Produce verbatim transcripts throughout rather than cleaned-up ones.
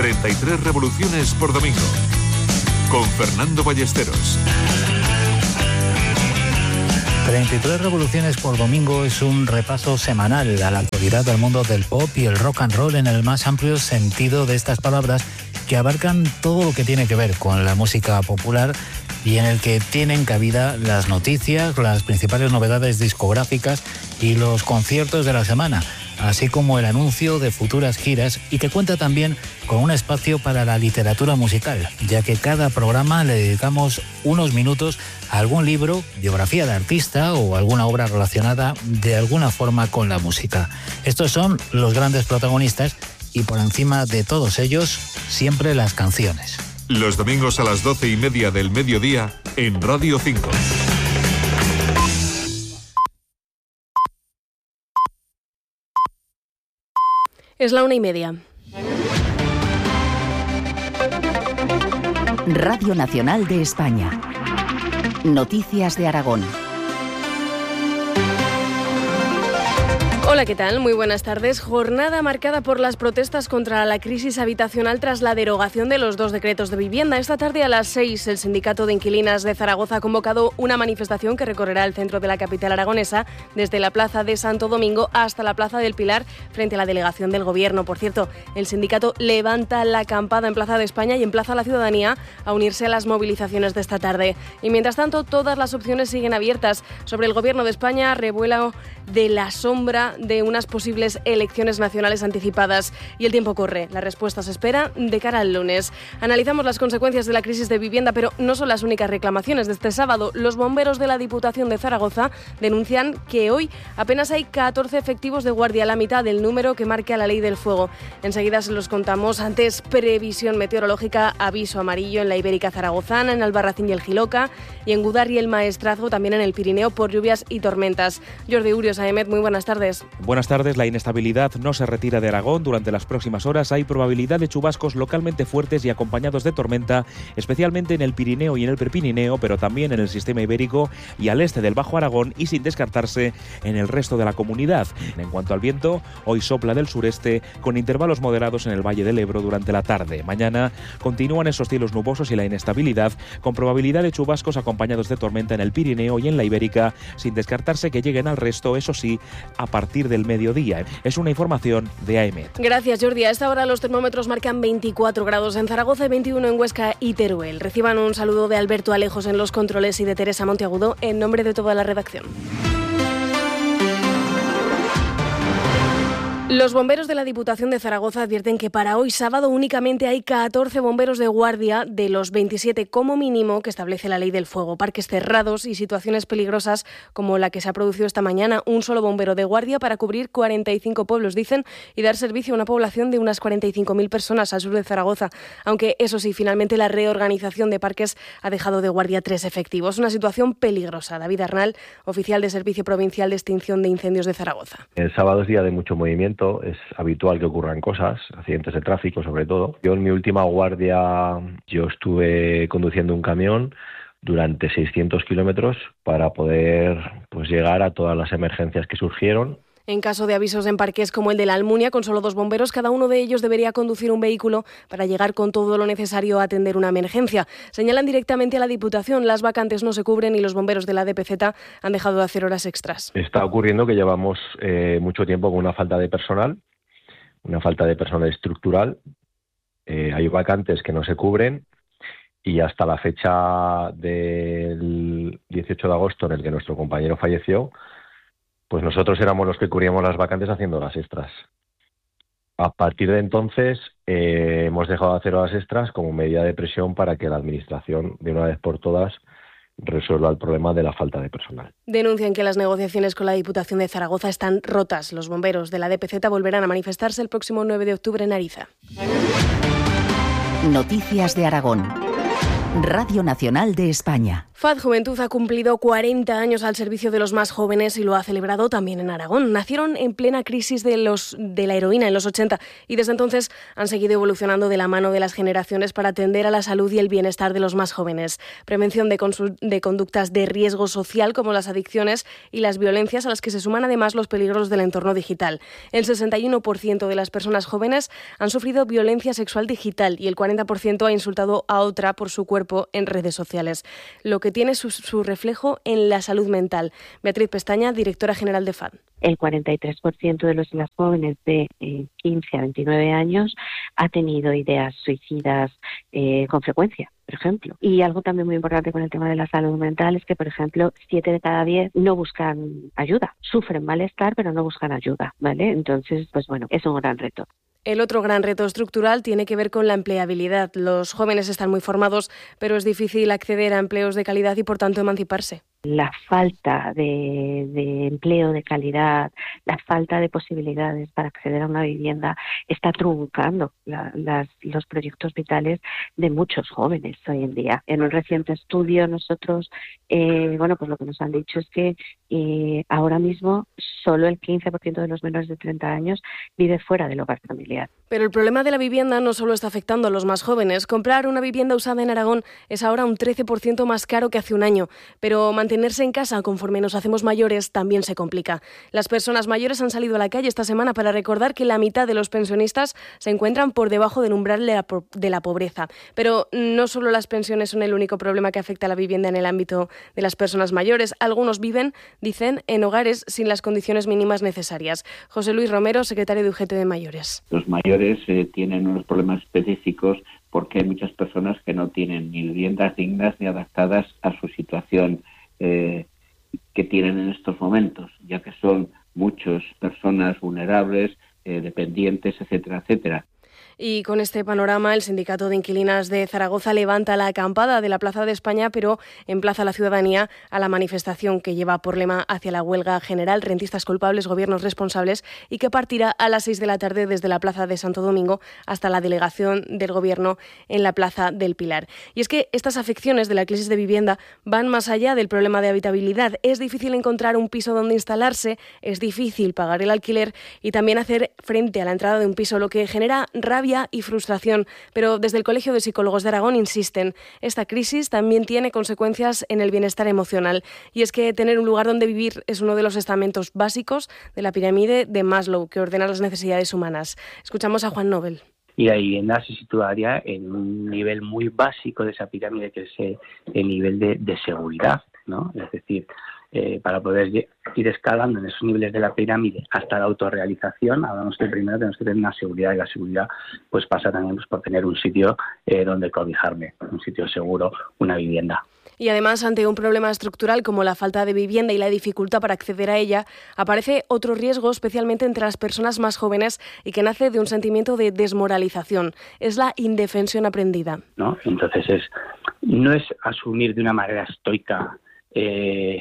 treinta y tres revoluciones por domingo. Con Fernando Ballesteros. treinta y tres revoluciones por domingo es un repaso semanal a la actualidad del mundo del pop y el rock and roll en el más amplio sentido de estas palabras, que abarcan todo lo que tiene que ver con la música popular y en el que tienen cabida las noticias, las principales novedades discográficas y los conciertos de la semana, así como el anuncio de futuras giras, y que cuenta también con un espacio para la literatura musical, ya que cada programa le dedicamos unos minutos a algún libro, biografía de artista o alguna obra relacionada de alguna forma con la música. Estos son los grandes protagonistas y por encima de todos ellos, siempre las canciones. Los domingos a las doce y media del mediodía en Radio cinco. Es la una y media. Radio Nacional de España. Noticias de Aragón. Hola, ¿qué tal? Muy buenas tardes. Jornada marcada por las protestas contra la crisis habitacional tras la derogación de los dos decretos de vivienda. Esta tarde a las seis, el Sindicato de Inquilinas de Zaragoza ha convocado una manifestación que recorrerá el centro de la capital aragonesa, desde la Plaza de Santo Domingo hasta la Plaza del Pilar, frente a la delegación del Gobierno. Por cierto, el sindicato levanta la acampada en Plaza de España y emplaza a la ciudadanía a unirse a las movilizaciones de esta tarde. Y mientras tanto, todas las opciones siguen abiertas. Sobre el Gobierno de España, revuelo de la sombra de unas posibles elecciones nacionales anticipadas. Y el tiempo corre. La respuesta se espera de cara al lunes. Analizamos las consecuencias de la crisis de vivienda, pero no son las únicas reclamaciones de este sábado. Los bomberos de la Diputación de Zaragoza denuncian que hoy apenas hay catorce efectivos de guardia, la mitad del número que marca la ley del fuego. Enseguida se los contamos. Antes, previsión meteorológica, aviso amarillo en la Ibérica zaragozana, en Albarracín y el Jiloca, y en Gudar y el Maestrazgo, también en el Pirineo, por lluvias y tormentas. Jordi Urios, A E M E T, muy buenas tardes. Buenas tardes. La inestabilidad no se retira de Aragón. Durante las próximas horas hay probabilidad de chubascos localmente fuertes y acompañados de tormenta, especialmente en el Pirineo y en el Prepirineo, pero también en el sistema ibérico y al este del Bajo Aragón, y sin descartarse en el resto de la comunidad. En cuanto al viento, hoy sopla del sureste con intervalos moderados en el Valle del Ebro durante la tarde. Mañana continúan esos cielos nubosos y la inestabilidad, con probabilidad de chubascos acompañados de tormenta en el Pirineo y en la Ibérica, sin descartarse que lleguen al resto, eso sí, a partir del mediodía. Es una información de A E M E T. Gracias, Jordi. A esta hora los termómetros marcan veinticuatro grados en Zaragoza y veintiuno en Huesca y Teruel. Reciban un saludo de Alberto Alejos en los controles y de Teresa Monteagudo en nombre de toda la redacción. Los bomberos de la Diputación de Zaragoza advierten que para hoy sábado únicamente hay catorce bomberos de guardia de los veintisiete como mínimo que establece la ley del fuego. Parques cerrados y situaciones peligrosas como la que se ha producido esta mañana. Un solo bombero de guardia para cubrir cuarenta y cinco pueblos, dicen, y dar servicio a una población de unas cuarenta y cinco mil personas al sur de Zaragoza. Aunque, eso sí, finalmente la reorganización de parques ha dejado de guardia tres efectivos. Una situación peligrosa. David Arnal, oficial de Servicio Provincial de Extinción de Incendios de Zaragoza. El sábado es día de mucho movimiento. Es habitual que ocurran cosas, accidentes de tráfico sobre todo. Yo en mi última guardia yo estuve conduciendo un camión durante seiscientos kilómetros para poder pues llegar a todas las emergencias que surgieron. En caso de avisos en parques como el de la Almunia, con solo dos bomberos, cada uno de ellos debería conducir un vehículo para llegar con todo lo necesario a atender una emergencia. Señalan directamente a la Diputación, las vacantes no se cubren y los bomberos de la D P Z han dejado de hacer horas extras. Está ocurriendo que llevamos eh, mucho tiempo con una falta de personal, una falta de personal estructural. Eh, hay vacantes que no se cubren y hasta la fecha del dieciocho de agosto, en el que nuestro compañero falleció, pues nosotros éramos los que cubríamos las vacantes haciendo horas extras. A partir de entonces eh, hemos dejado de hacer horas extras como medida de presión para que la Administración, de una vez por todas, resuelva el problema de la falta de personal. Denuncian que las negociaciones con la Diputación de Zaragoza están rotas. Los bomberos de la D P Z volverán a manifestarse el próximo nueve de octubre en Ariza. Noticias de Aragón. Radio Nacional de España. F A D Juventud ha cumplido cuarenta años al servicio de los más jóvenes y lo ha celebrado también en Aragón. Nacieron en plena crisis de, los, de la heroína en los ochenta y desde entonces han seguido evolucionando de la mano de las generaciones para atender a la salud y el bienestar de los más jóvenes. Prevención de, de conductas de riesgo social como las adicciones y las violencias, a las que se suman además los peligros del entorno digital. El sesenta y uno por ciento de las personas jóvenes han sufrido violencia sexual digital y el cuarenta por ciento ha insultado a otra por su cuerpo en redes sociales, lo que que tiene su, su reflejo en la salud mental. Beatriz Pestaña, directora general de F A D. El cuarenta y tres por ciento de los y las jóvenes de eh, quince a veintinueve años ha tenido ideas suicidas eh, con frecuencia, por ejemplo. Y algo también muy importante con el tema de la salud mental es que, por ejemplo, siete de cada diez no buscan ayuda. Sufren malestar, pero no buscan ayuda, ¿vale? Entonces, pues bueno, es un gran reto. El otro gran reto estructural tiene que ver con la empleabilidad. Los jóvenes están muy formados, pero es difícil acceder a empleos de calidad y, por tanto, emanciparse. La falta de, de empleo de calidad, la falta de posibilidades para acceder a una vivienda está truncando la, las, los proyectos vitales de muchos jóvenes hoy en día. En un reciente estudio nosotros, eh, bueno, pues lo que nos han dicho es que eh, ahora mismo solo el quince por ciento de los menores de treinta años vive fuera del hogar familiar. Pero el problema de la vivienda no solo está afectando a los más jóvenes. Comprar una vivienda usada en Aragón es ahora un trece por ciento más caro que hace un año, pero mantenerse en casa conforme nos hacemos mayores también se complica. Las personas mayores han salido a la calle esta semana para recordar que la mitad de los pensionistas se encuentran por debajo del umbral de la, po- de la pobreza. Pero no solo las pensiones son el único problema que afecta a la vivienda en el ámbito de las personas mayores. Algunos viven, dicen, en hogares sin las condiciones mínimas necesarias. José Luis Romero, secretario de U G T de Mayores. Los mayores eh, tienen unos problemas específicos porque hay muchas personas que no tienen ni viviendas dignas ni adaptadas a su situación eh, que tienen en estos momentos, ya que son muchas personas vulnerables, eh, dependientes, etcétera, etcétera. Y con este panorama, el Sindicato de Inquilinas de Zaragoza levanta la acampada de la Plaza de España, pero emplaza a la ciudadanía a la manifestación que lleva por lema hacia la huelga general, rentistas culpables, gobiernos responsables, y que partirá a las seis de la tarde desde la Plaza de Santo Domingo hasta la delegación del Gobierno en la Plaza del Pilar. Y es que estas afecciones de la crisis de vivienda van más allá del problema de habitabilidad. Es difícil encontrar un piso donde instalarse, es difícil pagar el alquiler y también hacer frente a la entrada de un piso, lo que genera rabia y frustración, pero desde el Colegio de Psicólogos de Aragón insisten, esta crisis también tiene consecuencias en el bienestar emocional, y es que tener un lugar donde vivir es uno de los estamentos básicos de la pirámide de Maslow, que ordena las necesidades humanas. Escuchamos a Juan Nobel. Y la vivienda se situaría en un nivel muy básico de esa pirámide, que es el nivel de, de seguridad, ¿no? Es decir, eh, para poder ir escalando en esos niveles de la pirámide hasta la autorrealización, hablamos que primero tenemos que tener una seguridad, y la seguridad pues pasa también pues, por tener un sitio eh, donde cobijarme, un sitio seguro, una vivienda. Y además, ante un problema estructural como la falta de vivienda y la dificultad para acceder a ella, aparece otro riesgo, especialmente entre las personas más jóvenes, y que nace de un sentimiento de desmoralización. Es la indefensión aprendida, ¿no? Entonces, es, no es asumir de una manera estoica eh,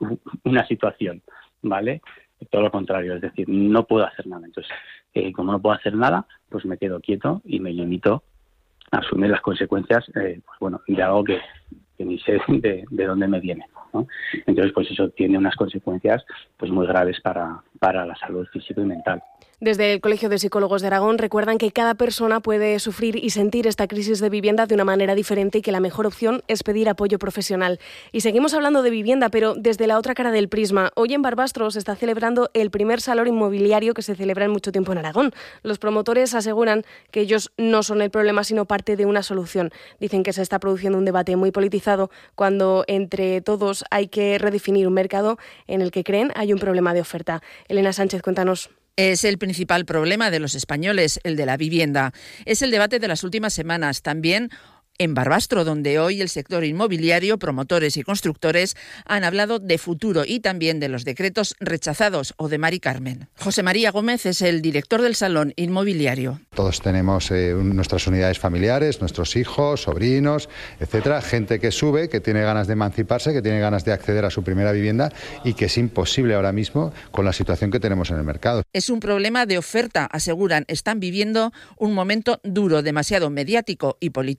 una situación, ¿vale? Todo lo contrario, es decir, no puedo hacer nada. Entonces, eh, como no puedo hacer nada, pues me quedo quieto y me limito a asumir las consecuencias, eh, pues bueno, de algo que que ni sé de, de dónde me viene, ¿no? Entonces, pues eso tiene unas consecuencias pues muy graves para, para la salud física y mental. Desde el Colegio de Psicólogos de Aragón recuerdan que cada persona puede sufrir y sentir esta crisis de vivienda de una manera diferente y que la mejor opción es pedir apoyo profesional. Y seguimos hablando de vivienda, pero desde la otra cara del prisma. Hoy en Barbastro se está celebrando el primer salón inmobiliario que se celebra en mucho tiempo en Aragón. Los promotores aseguran que ellos no son el problema, sino parte de una solución. Dicen que se está produciendo un debate muy politizado cuando entre todos hay que redefinir un mercado en el que creen hay un problema de oferta. Elena Sánchez, cuéntanos. Es el principal problema de los españoles, el de la vivienda. Es el debate de las últimas semanas. También en Barbastro, donde hoy el sector inmobiliario, promotores y constructores han hablado de futuro y también de los decretos rechazados o de Mari Carmen. José María Gómez es el director del Salón Inmobiliario. Todos tenemos eh, nuestras unidades familiares, nuestros hijos, sobrinos, etcétera, gente que sube, que tiene ganas de emanciparse, que tiene ganas de acceder a su primera vivienda y que es imposible ahora mismo con la situación que tenemos en el mercado. Es un problema de oferta, aseguran, están viviendo un momento duro, demasiado mediático y politizado.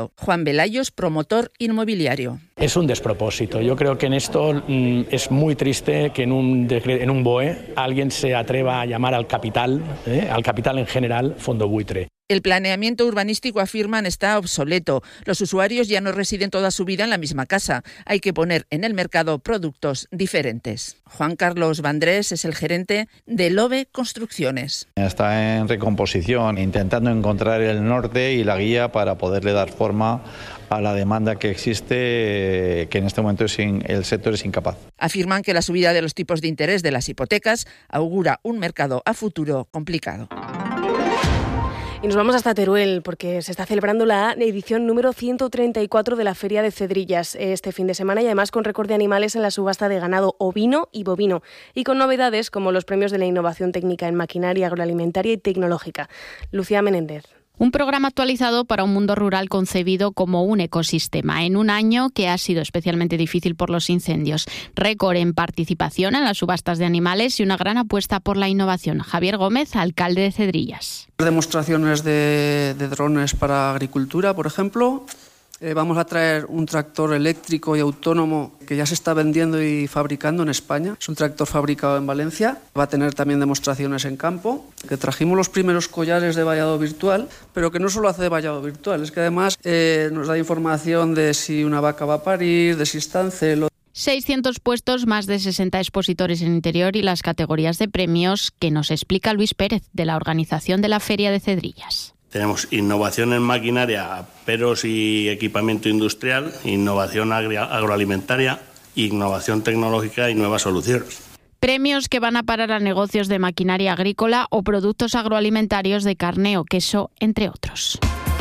futuro. Juan Velayos, promotor inmobiliario. Es un despropósito. Yo creo que en esto mmm, es muy triste que en un, en un B O E alguien se atreva a llamar al capital, ¿eh? al capital en general, fondo buitre. El planeamiento urbanístico, afirman, está obsoleto. Los usuarios ya no residen toda su vida en la misma casa. Hay que poner en el mercado productos diferentes. Juan Carlos Vandrés es el gerente de Lobe Construcciones. Está en recomposición, intentando encontrar el norte y la guía para poderle dar forma a la demanda que existe, que en este momento es in, el sector es incapaz. Afirman que la subida de los tipos de interés de las hipotecas augura un mercado a futuro complicado. Y nos vamos hasta Teruel, porque se está celebrando la edición número ciento treinta y cuatro de la Feria de Cedrillas este fin de semana, y además con récord de animales en la subasta de ganado ovino y bovino, y con novedades como los premios de la innovación técnica en maquinaria agroalimentaria y tecnológica. Lucía Menéndez. Un programa actualizado para un mundo rural concebido como un ecosistema, en un año que ha sido especialmente difícil por los incendios. Récord en participación en las subastas de animales y una gran apuesta por la innovación. Javier Gómez, alcalde de Cedrillas. Demostraciones de, de drones para agricultura, por ejemplo. Eh, vamos a traer un tractor eléctrico y autónomo que ya se está vendiendo y fabricando en España. Es un tractor fabricado en Valencia. Va a tener también demostraciones en campo. Que trajimos los primeros collares de vallado virtual, pero que no solo hace de vallado virtual, es que además eh, nos da información de si una vaca va a parir, de si está en celo. seiscientos puestos, más de sesenta expositores en interior y las categorías de premios que nos explica Luis Pérez, de la organización de la Feria de Cedrillas. Tenemos innovación en maquinaria, peros y equipamiento industrial, innovación agri- agroalimentaria, innovación tecnológica y nuevas soluciones. Premios que van a parar a negocios de maquinaria agrícola o productos agroalimentarios de carne o queso, entre otros.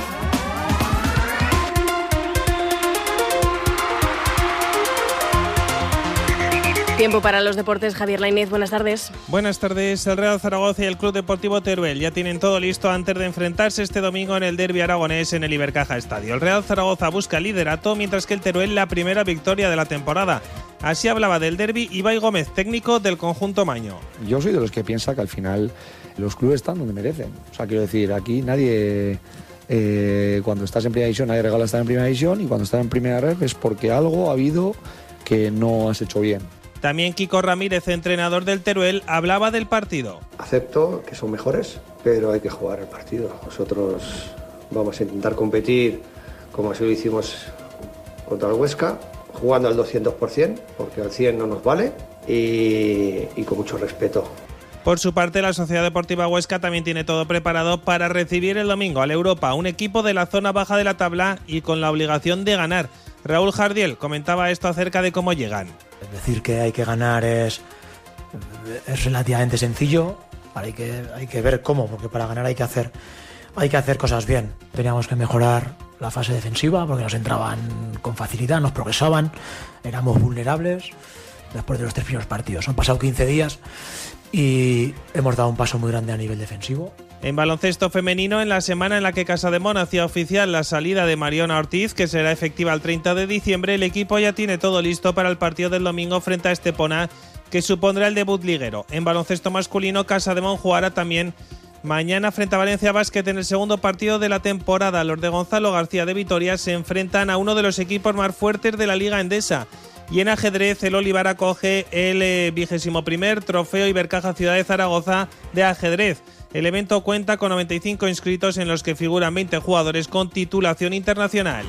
Tiempo para los deportes. Javier Lainez, buenas tardes. Buenas tardes. El Real Zaragoza y el Club Deportivo Teruel ya tienen todo listo antes de enfrentarse este domingo en el derbi aragonés en el Ibercaja Estadio. El Real Zaragoza busca el liderato, mientras que el Teruel la primera victoria de la temporada. Así hablaba del derbi Ibai Gómez, técnico del conjunto maño. Yo soy de los que piensa que al final los clubes están donde merecen. O sea, quiero decir, aquí nadie... Eh, cuando estás en primera división nadie regala estar en primera división, y cuando estás en primera red es porque algo ha habido que no has hecho bien. También Kiko Ramírez, entrenador del Teruel, hablaba del partido. Acepto que son mejores, pero hay que jugar el partido. Nosotros vamos a intentar competir como así lo hicimos contra el Huesca, jugando al doscientos por ciento, porque al cien no nos vale, y, y con mucho respeto. Por su parte, la Sociedad Deportiva Huesca también tiene todo preparado para recibir el domingo al Europa, un equipo de la zona baja de la tabla y con la obligación de ganar. Raúl Jardiel comentaba esto acerca de cómo llegan. Decir que hay que ganar es, es relativamente sencillo, hay que, hay que ver cómo, porque para ganar hay que hacer, hay que hacer cosas bien. Teníamos que mejorar la fase defensiva porque nos entraban con facilidad, nos progresaban, éramos vulnerables después de los tres primeros partidos. Han pasado quince días y hemos dado un paso muy grande a nivel defensivo. En baloncesto femenino, en la semana en la que Casademón hacía oficial la salida de Mariona Ortiz, que será efectiva el treinta de diciembre, el equipo ya tiene todo listo para el partido del domingo frente a Estepona, que supondrá el debut liguero. En baloncesto masculino, Casademón jugará también mañana frente a Valencia Basket en el segundo partido de la temporada. Los de Gonzalo García de Vitoria se enfrentan a uno de los equipos más fuertes de la Liga Endesa. Y en ajedrez, el Olivar acoge el vigésimo primer trofeo Ibercaja Ciudad de Zaragoza de ajedrez. El evento cuenta con noventa y cinco inscritos, en los que figuran veinte jugadores con titulación internacional.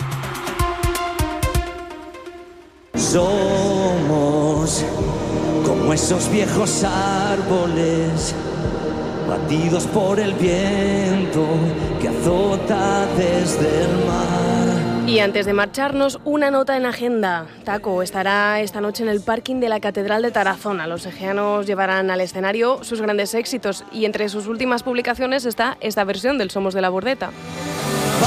Somos como esos viejos árboles batidos por el viento que azota desde el mar. Y antes de marcharnos, una nota en agenda. Taco estará esta noche en el parking de la Catedral de Tarazona. Los egeanos llevarán al escenario sus grandes éxitos y entre sus últimas publicaciones está esta versión del Somos de la Burdeta.